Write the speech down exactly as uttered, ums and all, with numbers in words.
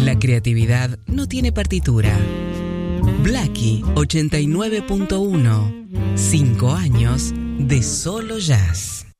La creatividad no tiene partitura. Blackie ochenta y nueve punto uno. Cinco años de solo jazz.